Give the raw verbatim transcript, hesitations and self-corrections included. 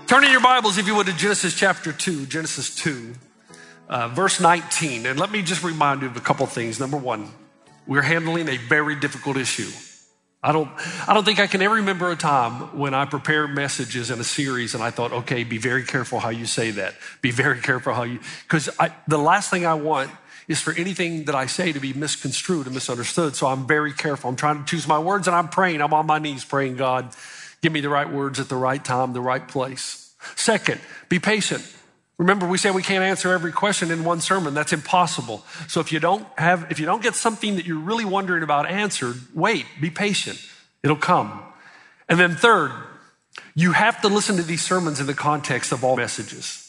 Turn in your Bibles, if you would, to Genesis chapter two, Genesis two, uh, verse nineteen. And let me just remind you of a couple things. Number one, we're handling a very difficult issue. I don't, I don't think I can ever remember a time when I prepared messages in a series and I thought, okay, be very careful how you say that. Be very careful how you, because the last thing I want is for anything that I say to be misconstrued and misunderstood. So I'm very careful. I'm trying to choose my words and I'm praying. I'm on my knees praying, God, give me the right words at the right time, the right place. Second, be patient. Remember, we said we can't answer every question in one sermon. That's impossible. So if you don't have, if you don't get something that you're really wondering about answered, wait, be patient. It'll come. And then third, you have to listen to these sermons in the context of all messages.